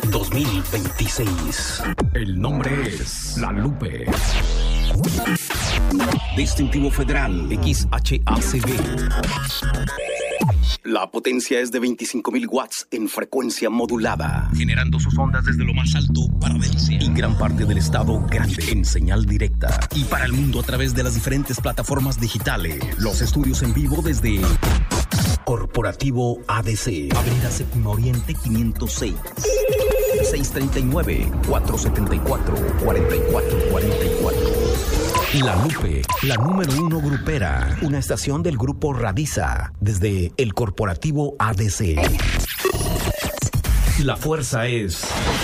2026. El nombre es La Lupe. Distintivo Federal XHACB. La potencia es de 25.000 watts en frecuencia modulada, generando sus ondas desde lo más alto para Delcia y gran parte del estado grande en señal directa y para el mundo a través de las diferentes plataformas digitales. Los estudios en vivo desde Corporativo ADC, Avenida Séptimo Oriente 506, 639-474-4444. La Lupe, la número 1 grupera, una estación del grupo Radiza, desde el Corporativo ADC. La fuerza es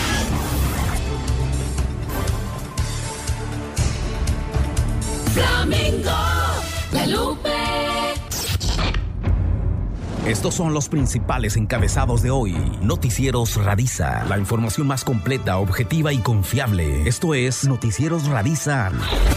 Flamenco, La Lupe. Estos son los principales encabezados de hoy. Noticieros Radiza, la información más completa, objetiva y confiable. Esto es Noticieros Radiza.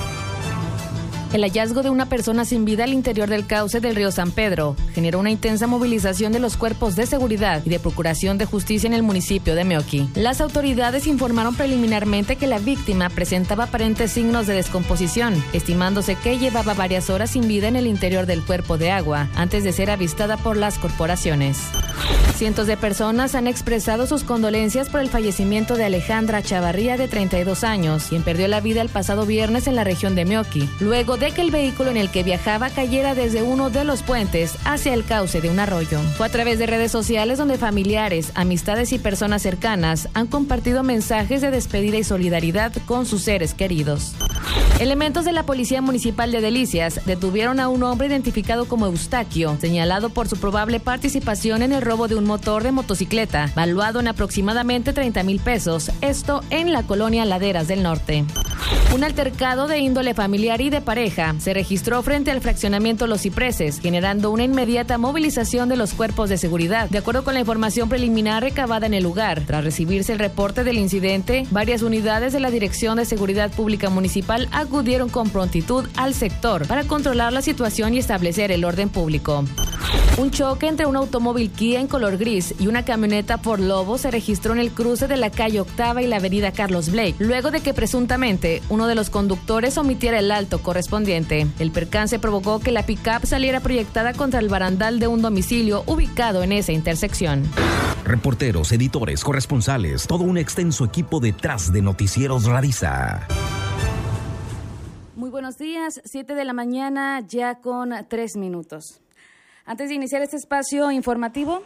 El hallazgo de una persona sin vida al interior del cauce del río San Pedro generó una intensa movilización de los cuerpos de seguridad y de procuración de justicia en el municipio de Meoqui. Las autoridades informaron preliminarmente que la víctima presentaba aparentes signos de descomposición, estimándose que llevaba varias horas sin vida en el interior del cuerpo de agua antes de ser avistada por las corporaciones. Cientos de personas han expresado sus condolencias por el fallecimiento de Alejandra Chavarría, de 32 años, quien perdió la vida el pasado viernes en la región de Meoqui, luego de que el vehículo en el que viajaba cayera desde uno de los puentes hacia el cauce de un arroyo. Fue a través de redes sociales donde familiares, amistades y personas cercanas han compartido mensajes de despedida y solidaridad con sus seres queridos. Elementos de la Policía Municipal de Delicias detuvieron a un hombre identificado como Eustaquio, señalado por su probable participación en el robo de un motor de motocicleta, valuado en aproximadamente 30,000 pesos, esto en la colonia Laderas del Norte. Un altercado de índole familiar y de pareja se registró frente al fraccionamiento Los Cipreses, generando una inmediata movilización de los cuerpos de seguridad. De acuerdo con la información preliminar recabada en el lugar, tras recibirse el reporte del incidente, varias unidades de la Dirección de Seguridad Pública Municipal acudieron con prontitud al sector para controlar la situación y establecer el orden público. Un choque entre un automóvil Kia en color gris y una camioneta Ford Lobo se registró en el cruce de la calle Octava y la avenida Carlos Blake, luego de que presuntamente uno de los conductores omitiera el alto correspondiente. El percance provocó que la pick-up saliera proyectada contra el barandal de un domicilio ubicado en esa intersección. Reporteros, editores, corresponsales, todo un extenso equipo detrás de Noticieros Radiza. Muy buenos días, 7 de la mañana ya con 3 minutos. Antes de iniciar este espacio informativo,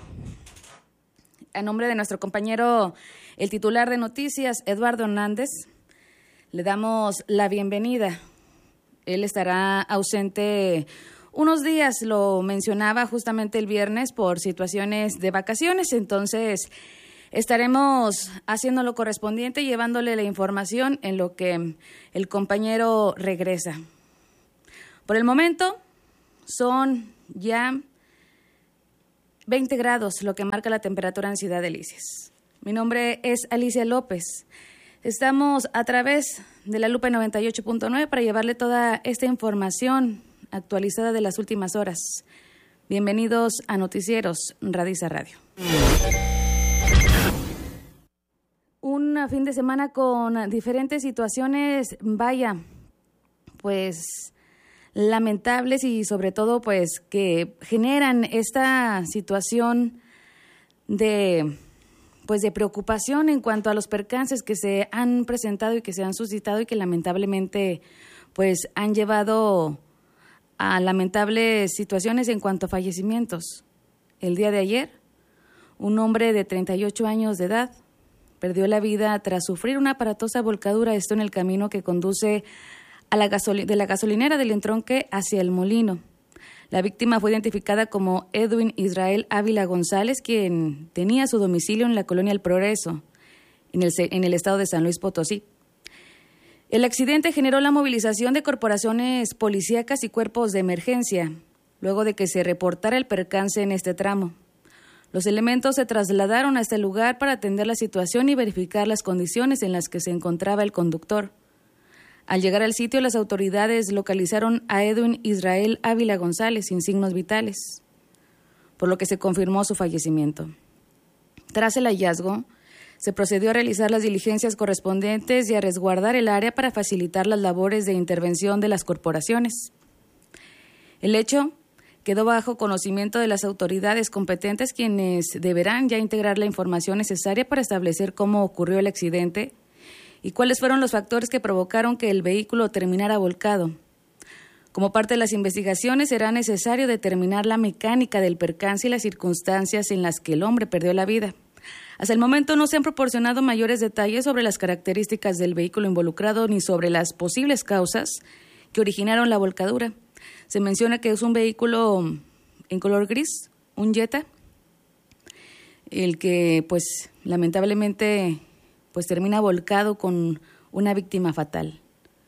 a nombre de nuestro compañero, el titular de Noticias, Eduardo Hernández, le damos la bienvenida. Él estará ausente unos días, lo mencionaba justamente el viernes, por situaciones de vacaciones, entonces estaremos haciendo lo correspondiente, llevándole la información en lo que el compañero regresa. Por el momento, son ya 20 grados, lo que marca la temperatura en Ciudad Delicias. Mi nombre es Alicia López. Estamos a través de La Lupe 98.9 para llevarle toda esta información actualizada de las últimas horas. Bienvenidos a Noticieros Radiza Radio. Un fin de semana con diferentes situaciones, vaya, pues lamentables y sobre todo pues que generan esta situación de preocupación en cuanto a los percances que se han presentado y que se han suscitado y que lamentablemente pues han llevado a lamentables situaciones en cuanto a fallecimientos. El día de ayer, un hombre de 38 años de edad perdió la vida tras sufrir una aparatosa volcadura, esto en el camino que conduce de la gasolinera del Entronque hacia el Molino. La víctima fue identificada como Edwin Israel Ávila González, quien tenía su domicilio en la colonia El Progreso, en el estado de San Luis Potosí. El accidente generó la movilización de corporaciones policíacas y cuerpos de emergencia, luego de que se reportara el percance en este tramo. Los elementos se trasladaron a este lugar para atender la situación y verificar las condiciones en las que se encontraba el conductor. Al llegar al sitio, las autoridades localizaron a Edwin Israel Ávila González sin signos vitales, por lo que se confirmó su fallecimiento. Tras el hallazgo, Se procedió a realizar las diligencias correspondientes y a resguardar el área para facilitar las labores de intervención de las corporaciones. El hecho quedó bajo conocimiento de las autoridades competentes, quienes deberán ya integrar la información necesaria para establecer cómo ocurrió el accidente y cuáles fueron los factores que provocaron que el vehículo terminara volcado. Como parte de las investigaciones, será necesario determinar la mecánica del percance y las circunstancias en las que el hombre perdió la vida. Hasta el momento no se han proporcionado mayores detalles sobre las características del vehículo involucrado ni sobre las posibles causas que originaron la volcadura. Se menciona que es un vehículo en color gris, un Jetta, el que pues lamentablemente pues termina volcado con una víctima fatal.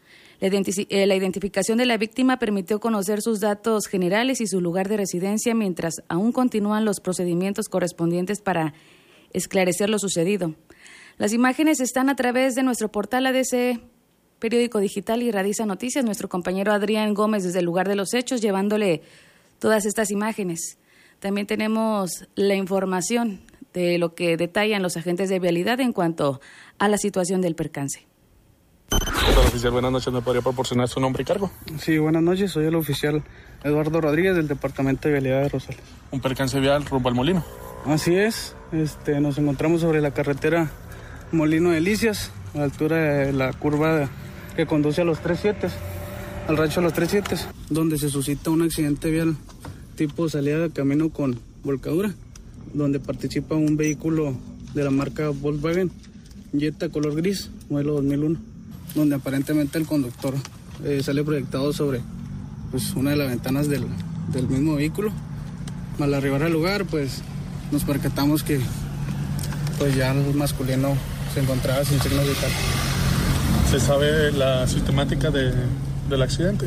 La identificación de la víctima permitió conocer sus datos generales y su lugar de residencia, mientras aún continúan los procedimientos correspondientes para esclarecer lo sucedido. Las imágenes están a través de nuestro portal ADC, periódico digital y Radiza Noticias. Nuestro compañero Adrián Gómez desde el lugar de los hechos llevándole todas estas imágenes. También tenemos la información de lo que detallan los agentes de vialidad en cuanto a la situación del percance. Hola, oficial, buenas noches. ¿Me podría proporcionar su nombre y cargo? Sí, buenas noches. Soy el oficial Eduardo Rodríguez del Departamento de Vialidad de Rosales. Un percance vial rumbo al Molino. Así es. Nos encontramos sobre la carretera Molino Delicias, a la altura de la curva que conduce a los 37, al rancho de los 37, donde se suscita un accidente vial tipo salida de camino con volcadura, donde participa un vehículo de la marca Volkswagen, Jetta color gris, modelo 2001, donde aparentemente el conductor sale proyectado sobre pues, una de las ventanas del mismo vehículo. Al arribar al lugar, pues nos percatamos que pues ya el masculino se encontraba sin signos vitales. ¿Se sabe la sistemática del accidente?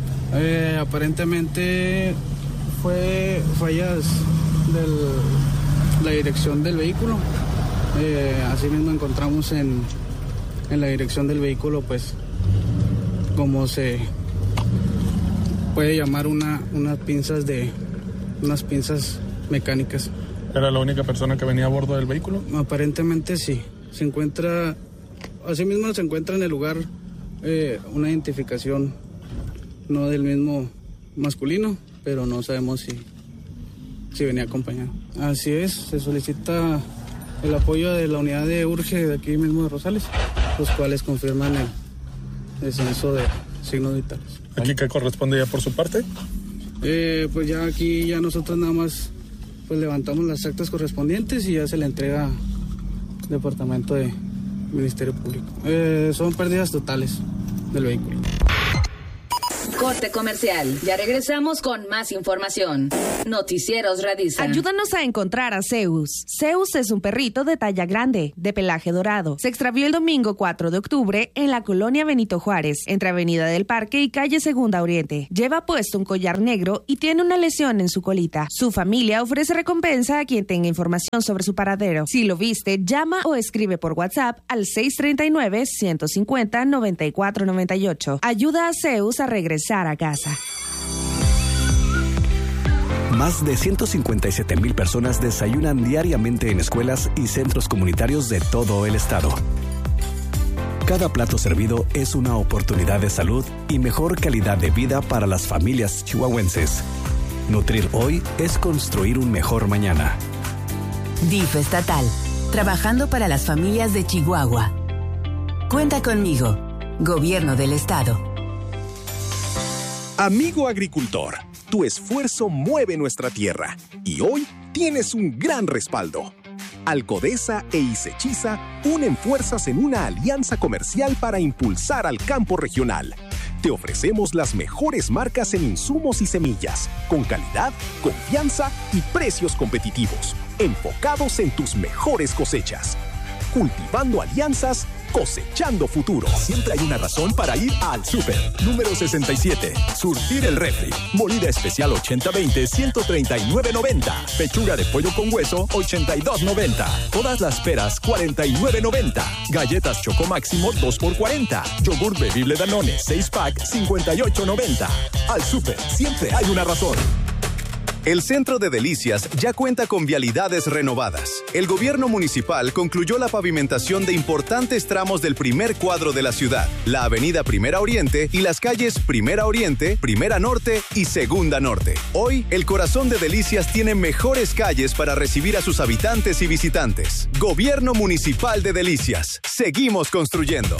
Aparentemente fue fallas de la dirección del vehículo. Asimismo encontramos en la dirección del vehículo, pues, como se puede llamar unas pinzas mecánicas. ¿Era la única persona que venía a bordo del vehículo? Aparentemente sí. Asimismo se encuentra en el lugar una identificación no del mismo masculino, pero no sabemos si venía acompañado. Así es, se solicita el apoyo de la unidad de urge de aquí mismo de Rosales, los cuales confirman el descenso de signos vitales. ¿Aquí qué corresponde ya por su parte? Pues ya aquí ya nosotros nada más pues levantamos las actas correspondientes y ya se le entrega al Departamento de Ministerio Público. Son pérdidas totales del vehículo. Corte comercial. Ya regresamos con más información. Noticieros Radiza. Ayúdanos a encontrar a Zeus. Zeus es un perrito de talla grande, de pelaje dorado. Se extravió el domingo 4 de octubre en la colonia Benito Juárez, entre Avenida del Parque y calle Segunda Oriente. Lleva puesto un collar negro y tiene una lesión en su colita. Su familia ofrece recompensa a quien tenga información sobre su paradero. Si lo viste, llama o escribe por WhatsApp al 639-150-9498. Ayuda a Zeus a regresar a casa. Más de 157,000 personas desayunan diariamente en escuelas y centros comunitarios de todo el estado. Cada plato servido es una oportunidad de salud y mejor calidad de vida para las familias chihuahuenses. Nutrir hoy es construir un mejor mañana. DIF estatal, trabajando para las familias de Chihuahua. Cuenta conmigo, Gobierno del Estado. Amigo agricultor, tu esfuerzo mueve nuestra tierra y hoy tienes un gran respaldo. Alcodesa e Isechiza unen fuerzas en una alianza comercial para impulsar al campo regional. Te ofrecemos las mejores marcas en insumos y semillas, con calidad, confianza y precios competitivos, enfocados en tus mejores cosechas. Cultivando alianzas, cosechando futuro. Siempre hay una razón para ir al súper. Número 67. Surtir el refri. Molida especial 80-20, 139.90. Pechuga de pollo con hueso, 82.90. Todas las peras, 49.90. Galletas Choco Máximo, 2x40. Yogur bebible Danone, 6-pack, 58.90. Al súper, siempre hay una razón. El Centro de Delicias ya cuenta con vialidades renovadas. El gobierno municipal concluyó la pavimentación de importantes tramos del primer cuadro de la ciudad, la avenida Primera Oriente y las calles Primera Oriente, Primera Norte y Segunda Norte. Hoy, el corazón de Delicias tiene mejores calles para recibir a sus habitantes y visitantes. Gobierno Municipal de Delicias. Seguimos construyendo.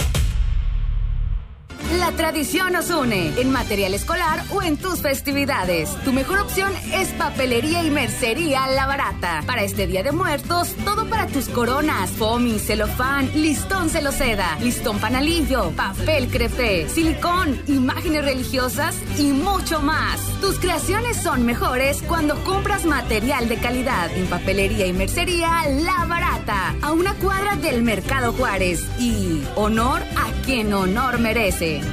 La tradición nos une en material escolar o en tus festividades. Tu mejor opción es Papelería y Mercería La Barata. Para este Día de Muertos, todo para tus coronas, foamy, celofán, listón celoseda, listón panalillo, papel crepé, silicón, imágenes religiosas y mucho más. Tus creaciones son mejores cuando compras material de calidad en Papelería y Mercería La Barata, a una cuadra del Mercado Juárez. Y honor a quien honor merece.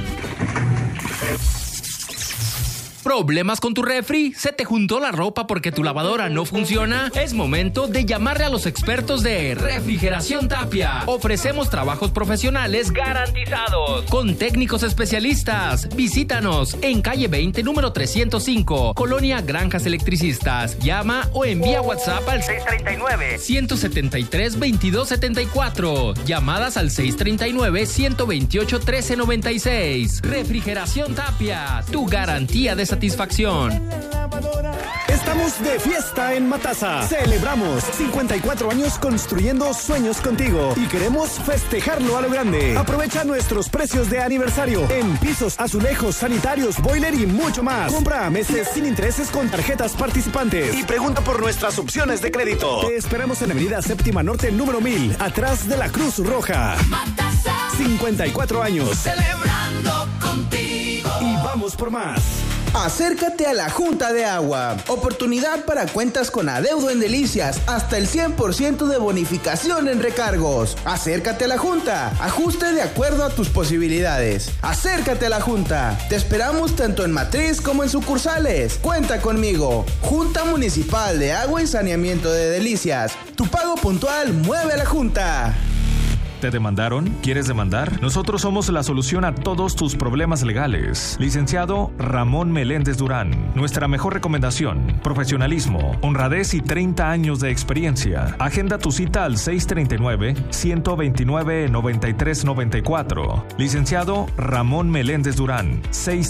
¿Problemas con tu refri? ¿Se te juntó la ropa porque tu lavadora no funciona? Es momento de llamarle a los expertos de Refrigeración Tapia. Ofrecemos trabajos profesionales garantizados con técnicos especialistas. Visítanos en calle 20, número 305, Colonia Granjas Electricistas. Llama o envía WhatsApp al 639-173-2274. Llamadas al 639-128-1396. Refrigeración Tapia, tu garantía de satisfacción. Estamos de fiesta en Matasa. Celebramos 54 años construyendo sueños contigo y queremos festejarlo a lo grande. Aprovecha nuestros precios de aniversario en pisos, azulejos, sanitarios, boiler y mucho más. Compra a meses sin intereses con tarjetas participantes y pregunta por nuestras opciones de crédito. Te esperamos en Avenida Séptima Norte, número 1000, atrás de la Cruz Roja. Matasa. 54 años. Celebrando contigo. Y vamos por más. Acércate a la Junta de Agua. Oportunidad para cuentas con adeudo en Delicias. Hasta el 100% de bonificación en recargos. Acércate a la Junta. Ajuste de acuerdo a tus posibilidades. Acércate a la Junta. Te esperamos tanto en matriz como en sucursales. Cuenta conmigo. Junta Municipal de Agua y Saneamiento de Delicias. Tu pago puntual mueve a la Junta. ¿Te demandaron? ¿Quieres demandar? Nosotros somos la solución a todos tus problemas legales. Licenciado Ramón Meléndez Durán. Nuestra mejor recomendación: profesionalismo, honradez y 30 años de experiencia. Agenda tu cita al 639-129-9394. Licenciado Ramón Meléndez Durán.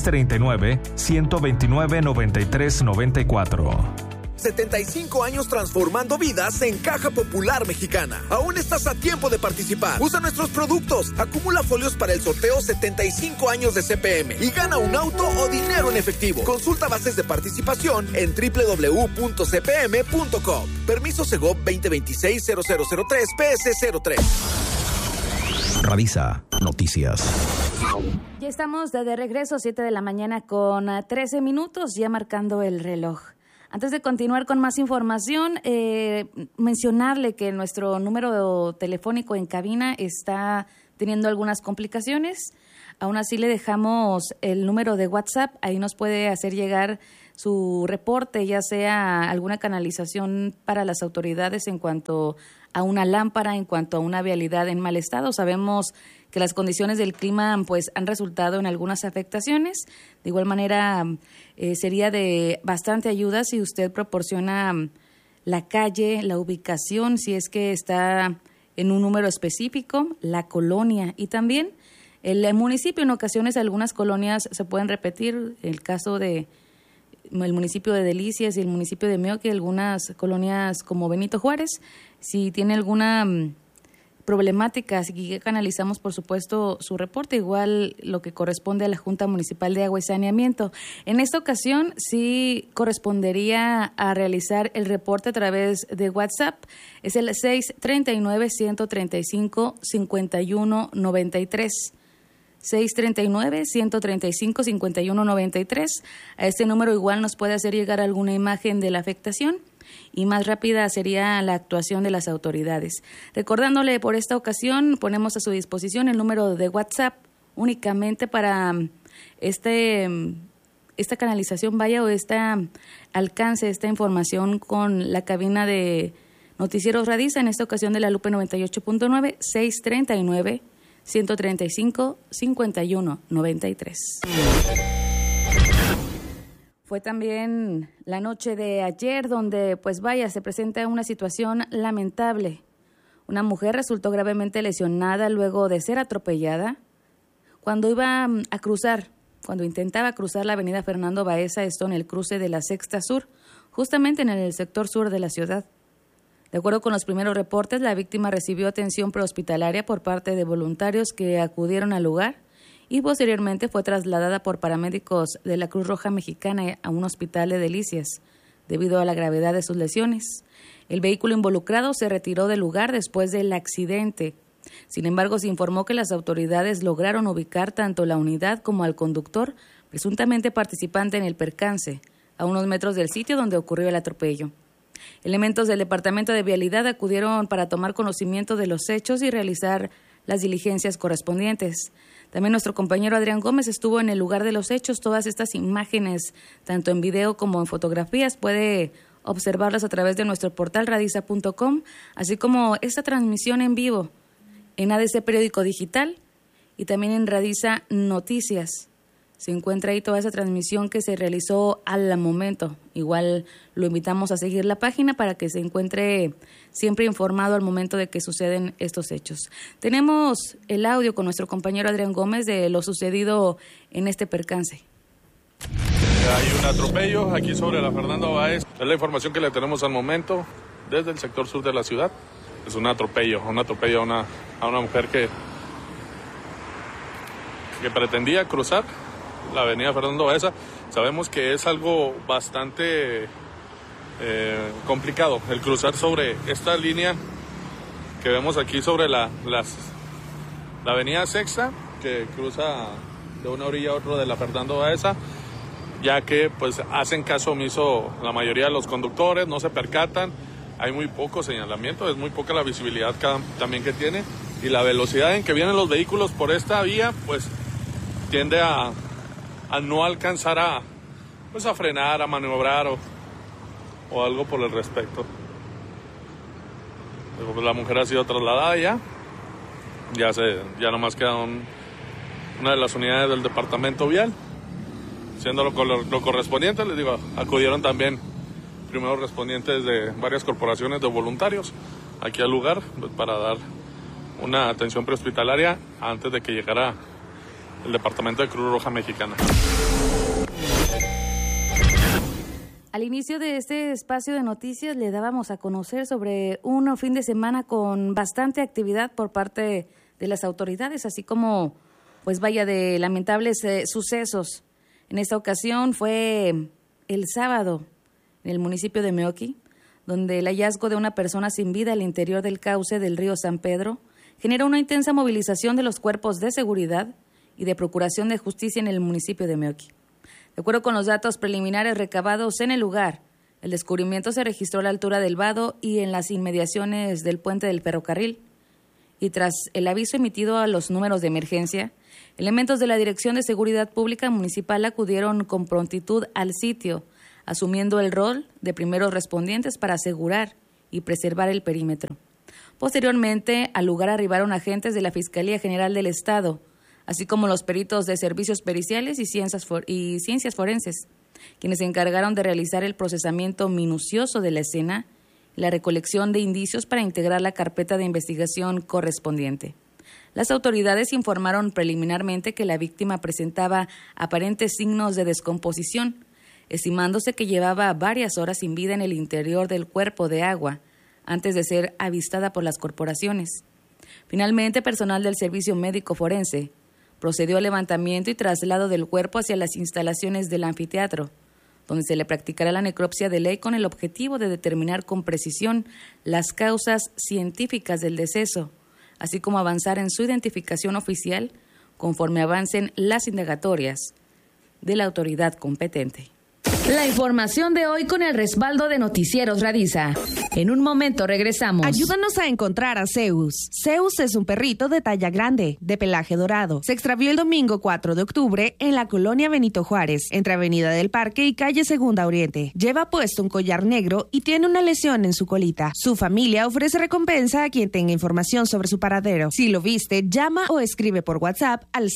639-129-9394. 75 años transformando vidas en Caja Popular Mexicana. Aún estás a tiempo de participar. Usa nuestros productos. Acumula folios para el sorteo 75 años de CPM y gana un auto o dinero en efectivo. Consulta bases de participación en www.cpm.com. Permiso Segov 2026-0003 PS03. Radisa Noticias. Ya estamos de regreso, 7 de la mañana con 13 minutos, ya marcando el reloj. Antes de continuar con más información, mencionarle que nuestro número telefónico en cabina está teniendo algunas complicaciones. Aún así le dejamos el número de WhatsApp, ahí nos puede hacer llegar su reporte, ya sea alguna canalización para las autoridades en cuanto a una lámpara, en cuanto a una vialidad en mal estado. Sabemos que las condiciones del clima pues han resultado en algunas afectaciones. De igual manera, sería de bastante ayuda si usted proporciona la calle, la ubicación, si es que está en un número específico, la colonia y también el municipio. En ocasiones algunas colonias se pueden repetir, el caso de el municipio de Delicias y el municipio de Meoqui, algunas colonias como Benito Juárez. Si tiene alguna problemática, así que canalizamos por supuesto su reporte, igual lo que corresponde a la Junta Municipal de Agua y Saneamiento. En esta ocasión sí correspondería a realizar el reporte a través de WhatsApp, es el 639-135-5193. 639-135-5193. A este número igual nos puede hacer llegar alguna imagen de la afectación y más rápida sería la actuación de las autoridades. Recordándole, por esta ocasión ponemos a su disposición el número de WhatsApp únicamente para esta canalización, vaya, o alcance, esta información con la cabina de Noticieros Radisa, en esta ocasión de la Lupe 98.9, 639-135-5193. Fue también la noche de ayer donde, pues vaya, se presenta una situación lamentable. Una mujer resultó gravemente lesionada luego de ser atropellada cuando intentaba cruzar la avenida Fernando Baeza, esto en el cruce de la Sexta Sur, justamente en el sector sur de la ciudad. De acuerdo con los primeros reportes, la víctima recibió atención prehospitalaria por parte de voluntarios que acudieron al lugar y posteriormente fue trasladada por paramédicos de la Cruz Roja Mexicana a un hospital de Delicias, debido a la gravedad de sus lesiones. El vehículo involucrado se retiró del lugar después del accidente. Sin embargo, se informó que las autoridades lograron ubicar tanto la unidad como al conductor, presuntamente participante en el percance, a unos metros del sitio donde ocurrió el atropello. Elementos del Departamento de Vialidad acudieron para tomar conocimiento de los hechos y realizar las diligencias correspondientes. También nuestro compañero Adrián Gómez estuvo en el lugar de los hechos. Todas estas imágenes, tanto en video como en fotografías, puede observarlas a través de nuestro portal radiza.com, así como esta transmisión en vivo en ADC Periódico Digital y también en Radiza Noticias. Se encuentra ahí toda esa transmisión que se realizó al momento. Igual lo invitamos a seguir la página para que se encuentre siempre informado al momento de que suceden estos hechos. Tenemos el audio con nuestro compañero Adrián Gómez de lo sucedido en este percance. Hay un atropello aquí sobre la Fernando Báez. Es la información que le tenemos al momento desde el sector sur de la ciudad. Es un atropello a una mujer que pretendía cruzar la avenida Fernando Baeza. Sabemos que es algo bastante complicado el cruzar sobre esta línea que vemos aquí sobre la avenida Sexta, que cruza de una orilla a otra de la Fernando Baeza, ya que pues hacen caso omiso la mayoría de los conductores, no se percatan, hay muy poco señalamiento, es muy poca la visibilidad también que tiene, y la velocidad en que vienen los vehículos por esta vía pues tiende a no alcanzar a frenar, a maniobrar o algo por el respecto. La mujer ha sido trasladada ya nomás queda una de las unidades del departamento vial, siendo lo correspondiente. Les digo, acudieron también primeros respondientes de varias corporaciones de voluntarios aquí al lugar para dar una atención prehospitalaria antes de que llegara el Departamento de Cruz Roja Mexicana. Al inicio de este espacio de noticias le dábamos a conocer sobre un fin de semana con bastante actividad por parte de las autoridades, así como, de lamentables sucesos. En esta ocasión fue el sábado en el municipio de Meoqui, donde el hallazgo de una persona sin vida al interior del cauce del río San Pedro generó una intensa movilización de los cuerpos de seguridad y de Procuración de Justicia en el municipio de Meoqui. De acuerdo con los datos preliminares recabados en el lugar, el descubrimiento se registró a la altura del vado y en las inmediaciones del puente del ferrocarril. Y tras el aviso emitido a los números de emergencia, elementos de la Dirección de Seguridad Pública Municipal acudieron con prontitud al sitio, asumiendo el rol de primeros respondientes para asegurar y preservar el perímetro. Posteriormente, al lugar arribaron agentes de la Fiscalía General del Estado, así como los peritos de servicios periciales y ciencias forenses, quienes se encargaron de realizar el procesamiento minucioso de la escena y la recolección de indicios para integrar la carpeta de investigación correspondiente. Las autoridades informaron preliminarmente que la víctima presentaba aparentes signos de descomposición, estimándose que llevaba varias horas sin vida en el interior del cuerpo de agua antes de ser avistada por las corporaciones. Finalmente, personal del Servicio Médico Forense procedió al levantamiento y traslado del cuerpo hacia las instalaciones del anfiteatro, donde se le practicará la necropsia de ley con el objetivo de determinar con precisión las causas científicas del deceso, así como avanzar en su identificación oficial conforme avancen las indagatorias de la autoridad competente. La información de hoy con el respaldo de Noticieros Radiza. En un momento regresamos. Ayúdanos a encontrar a Zeus. Zeus es un perrito de talla grande, de pelaje dorado. Se extravió el domingo 4 de octubre en la colonia Benito Juárez, entre Avenida del Parque y calle Segunda Oriente. Lleva puesto un collar negro y tiene una lesión en su colita. Su familia ofrece recompensa a quien tenga información sobre su paradero. Si lo viste, llama o escribe por WhatsApp al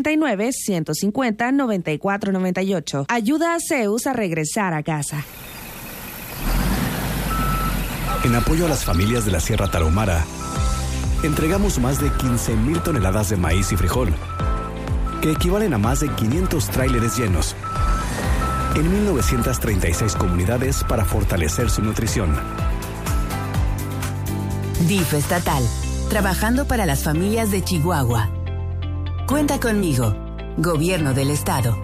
639-150-9498. Ayuda a Zeus a regresar a casa. En apoyo a las familias de la Sierra Tarahumara, entregamos más de 15,000 toneladas de maíz y frijol, que equivalen a más de 500 tráileres llenos, en 1,936 comunidades para fortalecer su nutrición. DIF estatal, trabajando para las familias de Chihuahua. Cuenta conmigo, Gobierno del Estado.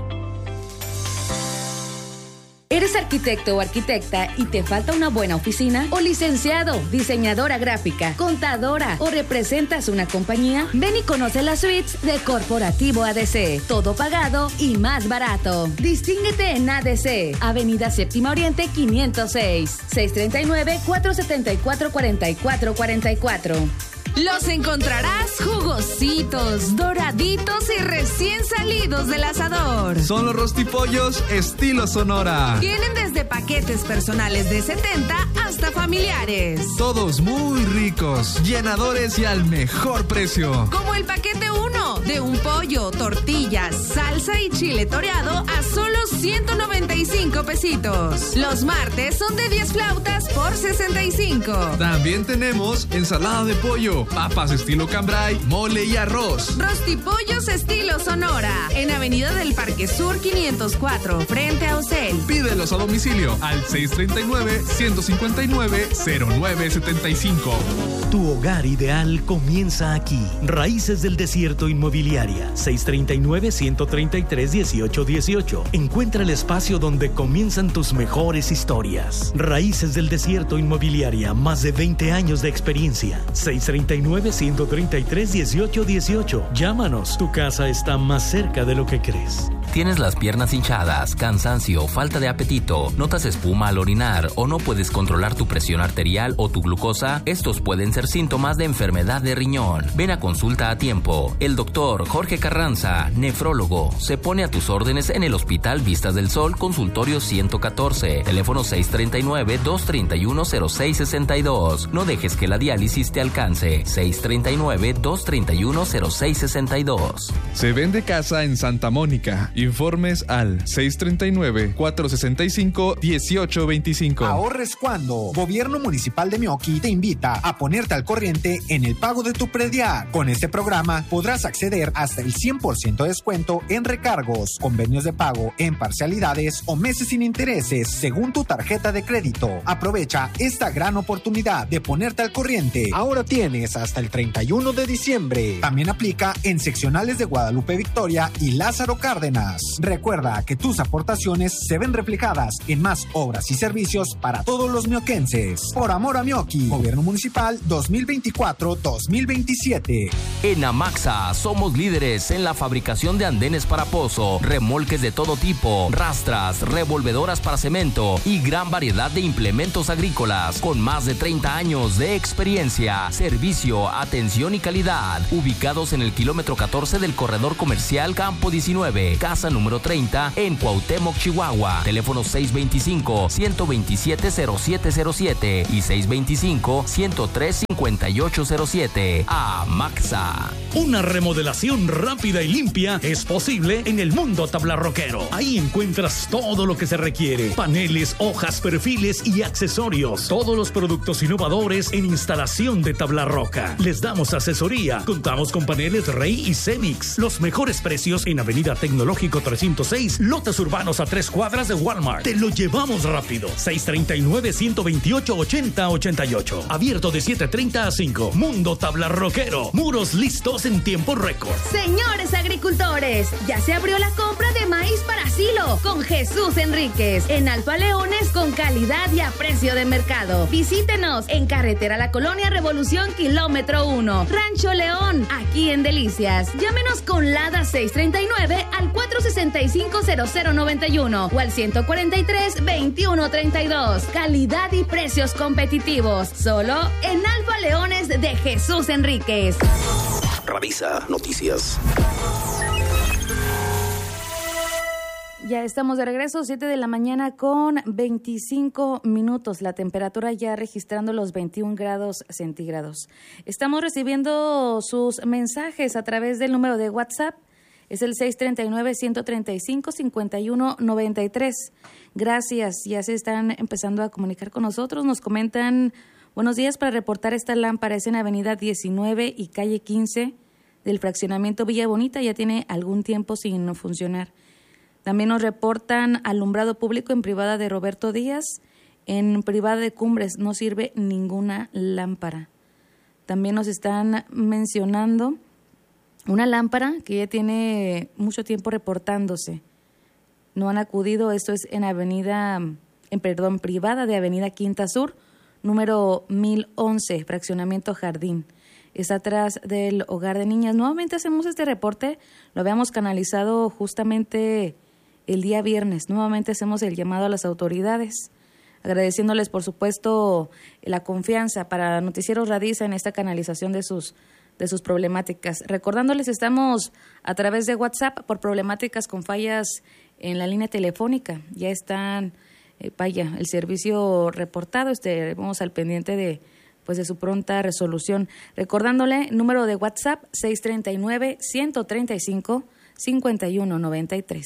¿Eres arquitecto o arquitecta y te falta una buena oficina? ¿O licenciado, diseñadora gráfica, contadora o representas una compañía? Ven y conoce las suites de Corporativo ADC. Todo pagado y más barato. Distínguete en ADC, Avenida Séptima Oriente 506, 639-474-4444. Los encontrarás jugositos, doraditos y recién salidos del asador. Son los rostipollos estilo Sonora. Tienen desde paquetes personales de 70 hasta familiares. Todos muy ricos, llenadores y al mejor precio. Como el paquete 1, de un pollo, tortillas, salsa y chile toreado a solo 195 pesitos. Los martes son de 10 flautas por 65. También tenemos ensalada de pollo, papas estilo cambray, mole y arroz. Rostipollos estilo Sonora, en Avenida del Parque Sur 504, frente a Ocel. Pídelos a domicilio al 639-159-0975. Tu hogar ideal comienza aquí. Raíces del Desierto Inmobiliaria, 639-133-1818. Encuentra el espacio donde comienzan tus mejores historias. Raíces del Desierto Inmobiliaria, más de 20 años de experiencia. 639-133-1818. Llámanos, tu casa está más cerca de lo que crees. ¿Tienes las piernas hinchadas, cansancio, falta de apetito, notas espuma al orinar o no puedes controlar tu presión arterial o tu glucosa? Estos pueden ser síntomas de enfermedad de riñón. Ven a consulta a tiempo. El doctor Jorge Carranza, nefrólogo, se pone a tus órdenes en el Hospital Vistas del Sol, consultorio 114, teléfono 639-231-0662. No dejes que la diálisis te alcance. 639-231-0662. Se vende casa en Santa Mónica. Informes al 639-465-1825. Ahorres cuando. Gobierno Municipal de Meoqui te invita a ponerte al corriente en el pago de tu predial. Con este programa podrás acceder hasta el 100% de descuento en recargos, convenios de pago en parcialidades o meses sin intereses según tu tarjeta de crédito. Aprovecha esta gran oportunidad de ponerte al corriente. Ahora tienes hasta el 31 de diciembre. También aplica en seccionales de Guadalupe Victoria y Lázaro Cárdenas. Recuerda que tus aportaciones se ven reflejadas en más obras y servicios para todos los mioquenses. Por amor a Meoqui, Gobierno Municipal 2024-2027. En Amaxa somos líderes en la fabricación de andenes para pozo, remolques de todo tipo, rastras, revolvedoras para cemento y gran variedad de implementos agrícolas con más de 30 años de experiencia, servicio, atención y calidad. Ubicados en el kilómetro 14 del corredor comercial Campo 19, casa número 30 en Cuauhtémoc, Chihuahua. Teléfono 625-127-0707 y 625-103-5807. Amaxa. Una remodelación rápida y limpia es posible en el Mundo Tablarroquero. Ahí encuentras todo lo que se requiere: paneles, hojas, perfiles y accesorios. Todos los productos innovadores en instalación de tablarroca. Les damos asesoría. Contamos con paneles Rey y Cemix. Los mejores precios en Avenida Tecnológico 306, lotes urbanos a 3 cuadras de Walmart. Te lo llevamos rápido. 639-128-8088. Abierto de 7:30 a 5. Mundo Tablarroquero. Muros listos en tiempo récord. Señores agricultores, ya se abrió la compra de maíz para silo con Jesús Enríquez en Alfa Leones, con calidad y a precio de mercado. Visítenos en carretera La Colonia Revolución kilómetro 1, Rancho León, aquí en Delicias. Llámenos con LADA 639 al 4 465-0091 o al 143-2132. Calidad y precios competitivos. Solo en Alfa Leones de Jesús Enríquez. Revisa Noticias. Ya estamos de regreso, 7 de la mañana con 25 minutos. La temperatura ya registrando los 21 grados centígrados. Estamos recibiendo sus mensajes a través del número de WhatsApp. Es el 639-135-5193. Gracias, ya se están empezando a comunicar con nosotros. Nos comentan, buenos días, para reportar esta lámpara. Es en Avenida 19 y Calle 15 del fraccionamiento Villa Bonita. Ya tiene algún tiempo sin funcionar. También nos reportan alumbrado público en privada de Roberto Díaz. En privada de Cumbres no sirve ninguna lámpara. También nos están mencionando una lámpara que ya tiene mucho tiempo reportándose. No han acudido. Esto es en privada de Avenida Quinta Sur, número 1011, fraccionamiento Jardín. Es atrás del hogar de niñas. Nuevamente hacemos este reporte. Lo habíamos canalizado justamente el día viernes. Nuevamente hacemos el llamado a las autoridades, agradeciéndoles, por supuesto, la confianza para Noticieros Radiza en esta canalización de sus problemáticas. Recordándoles, estamos a través de WhatsApp por problemáticas con fallas en la línea telefónica. Ya están, el servicio reportado. Vamos al pendiente de su pronta resolución. Recordándole, número de WhatsApp 639-135-5193.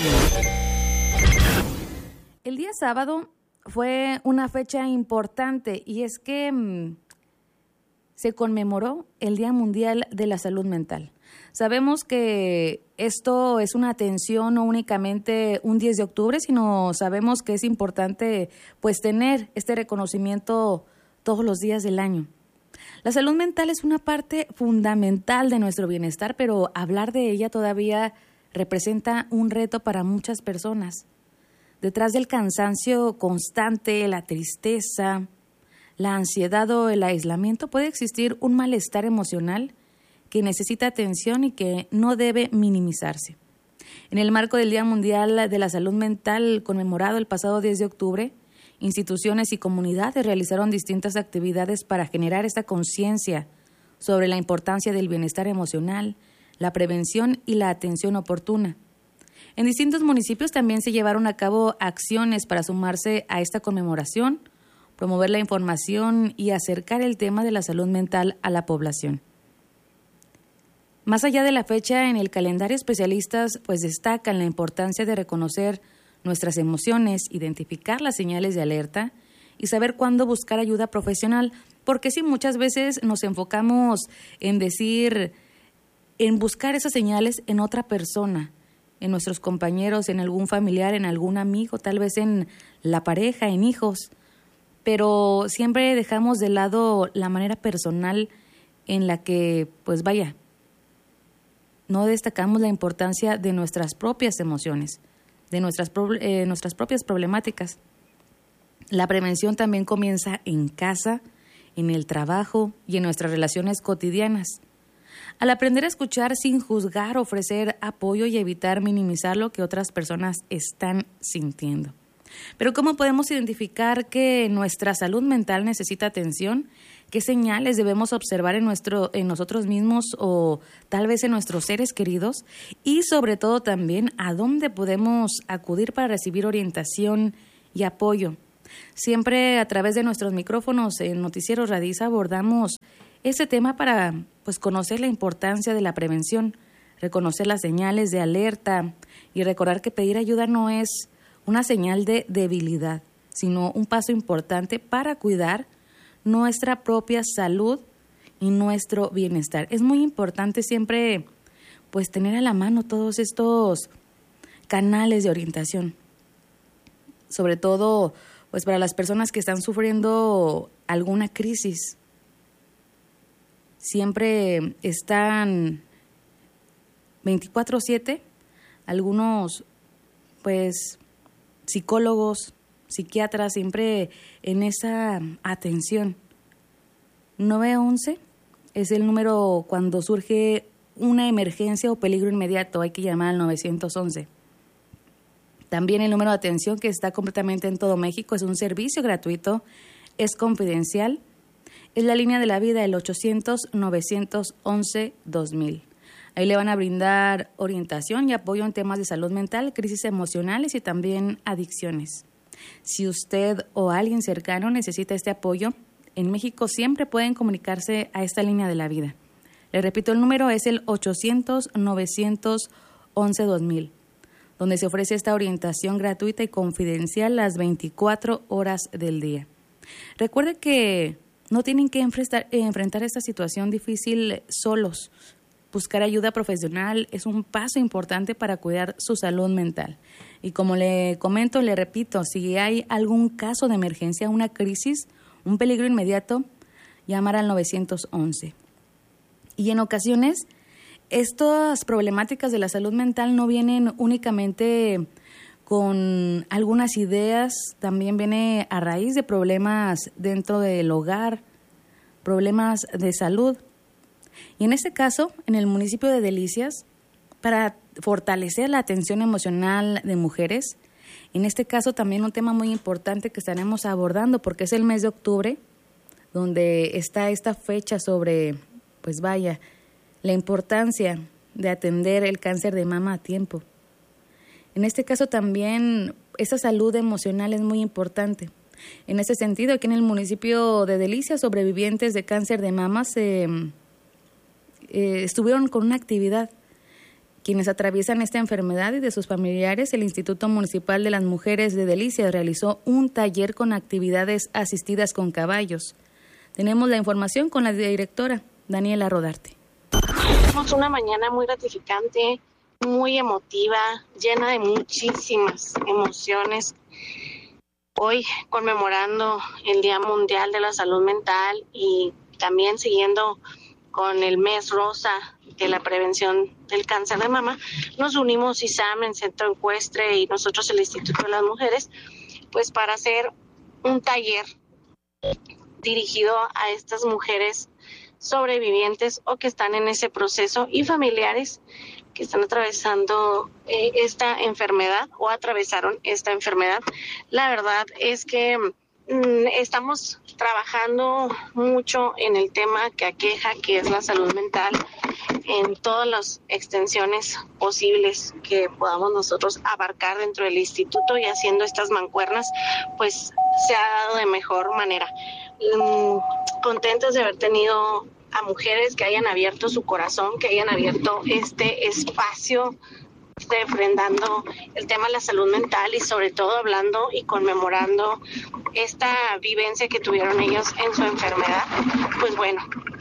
El día sábado fue una fecha importante y es que se conmemoró el Día Mundial de la Salud Mental. Sabemos que esto es una atención no únicamente un 10 de octubre, sino sabemos que es importante tener este reconocimiento todos los días del año. La salud mental es una parte fundamental de nuestro bienestar, pero hablar de ella todavía representa un reto para muchas personas. Detrás del cansancio constante, la tristeza, la ansiedad o el aislamiento puede existir un malestar emocional que necesita atención y que no debe minimizarse. En el marco del Día Mundial de la Salud Mental, conmemorado el pasado 10 de octubre, instituciones y comunidades realizaron distintas actividades para generar esta conciencia sobre la importancia del bienestar emocional, la prevención y la atención oportuna. En distintos municipios también se llevaron a cabo acciones para sumarse a esta conmemoración, promover la información y acercar el tema de la salud mental a la población. Más allá de la fecha, en el calendario especialistas destacan la importancia de reconocer nuestras emociones, identificar las señales de alerta y saber cuándo buscar ayuda profesional, porque sí, muchas veces nos enfocamos en buscar esas señales en otra persona, en nuestros compañeros, en algún familiar, en algún amigo, tal vez en la pareja, en hijos, pero siempre dejamos de lado la manera personal en la que, no destacamos la importancia de nuestras propias emociones, de nuestras propias problemáticas. La prevención también comienza en casa, en el trabajo y en nuestras relaciones cotidianas. Al aprender a escuchar sin juzgar, ofrecer apoyo y evitar minimizar lo que otras personas están sintiendo. Pero ¿cómo podemos identificar que nuestra salud mental necesita atención? ¿Qué señales debemos observar en nosotros mismos o tal vez en nuestros seres queridos? Y sobre todo también, ¿a dónde podemos acudir para recibir orientación y apoyo? Siempre a través de nuestros micrófonos en Noticieros Radiza abordamos este tema para conocer la importancia de la prevención, reconocer las señales de alerta y recordar que pedir ayuda no es una señal de debilidad, sino un paso importante para cuidar nuestra propia salud y nuestro bienestar. Es muy importante siempre tener a la mano todos estos canales de orientación, sobre todo para las personas que están sufriendo alguna crisis. Siempre están 24/7 algunos psicólogos, psiquiatras, siempre en esa atención. 911 es el número cuando surge una emergencia o peligro inmediato, hay que llamar al 911. También el número de atención, que está completamente en todo México, es un servicio gratuito, es confidencial. Es la línea de la vida, el 800-911-2000. Ahí le van a brindar orientación y apoyo en temas de salud mental, crisis emocionales y también adicciones. Si usted o alguien cercano necesita este apoyo, en México siempre pueden comunicarse a esta línea de la vida. Le repito, el número es el 800-911-2000, donde se ofrece esta orientación gratuita y confidencial las 24 horas del día. Recuerde que no tienen que enfrentar esta situación difícil solos. Buscar ayuda profesional es un paso importante para cuidar su salud mental. Y como le comento, le repito, si hay algún caso de emergencia, una crisis, un peligro inmediato, llamar al 911. Y en ocasiones, estas problemáticas de la salud mental no vienen únicamente con algunas ideas, también viene a raíz de problemas dentro del hogar, problemas de salud. Y en este caso, en el municipio de Delicias, para fortalecer la atención emocional de mujeres, en este caso también un tema muy importante que estaremos abordando, porque es el mes de octubre, donde está esta fecha sobre, la importancia de atender el cáncer de mama a tiempo. En este caso también esta salud emocional es muy importante. En ese sentido, aquí en el municipio de Delicias, sobrevivientes de cáncer de mama estuvieron con una actividad. Quienes atraviesan esta enfermedad y de sus familiares, el Instituto Municipal de las Mujeres de Delicias realizó un taller con actividades asistidas con caballos. Tenemos la información con la directora, Daniela Rodarte. Tuvimos una mañana muy gratificante, muy emotiva, llena de muchísimas emociones. Hoy conmemorando el Día Mundial de la Salud Mental y también siguiendo con el mes rosa de la prevención del cáncer de mama, nos unimos ISAM, el Centro Ecuestre, y nosotros el Instituto de las Mujeres, pues para hacer un taller dirigido a estas mujeres sobrevivientes o que están en ese proceso y familiares que están atravesando esta enfermedad o atravesaron esta enfermedad. La verdad es que estamos trabajando mucho en el tema que aqueja, que es la salud mental, en todas las extensiones posibles que podamos nosotros abarcar dentro del instituto, y haciendo estas mancuernas, pues se ha dado de mejor manera. Contentos de haber tenido a mujeres que hayan abierto su corazón, que hayan abierto este espacio refrendando el tema de la salud mental y sobre todo hablando y conmemorando esta vivencia que tuvieron ellos en su enfermedad. Pues bueno,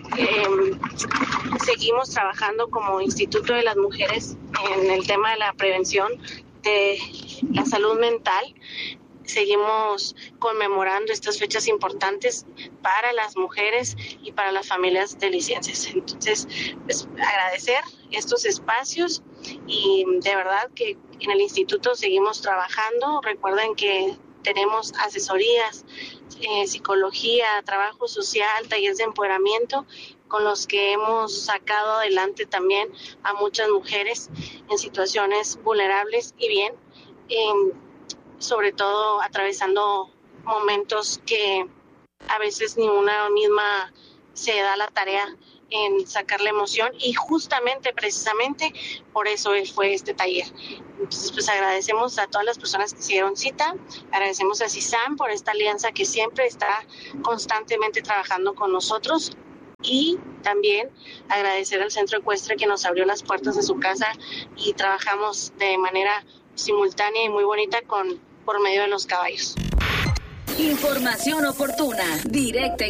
seguimos trabajando como Instituto de las Mujeres en el tema de la prevención de la salud mental. Seguimos conmemorando estas fechas importantes para las mujeres y para las familias delicienses. Entonces, pues, agradecer estos espacios y de verdad que en el instituto seguimos trabajando. Recuerden que tenemos asesorías, psicología, trabajo social, talleres de empoderamiento, con los que hemos sacado adelante también a muchas mujeres en situaciones vulnerables y bien, sobre todo atravesando momentos que a veces ni una misma se da la tarea en sacar la emoción, y justamente, precisamente, por eso fue este taller. Entonces, pues agradecemos a todas las personas que se dieron cita, agradecemos a CISAM por esta alianza que siempre está constantemente trabajando con nosotros, y también agradecer al Centro Ecuestre que nos abrió las puertas de su casa y trabajamos de manera simultánea y muy bonita por medio de los caballos. Información oportuna, directa y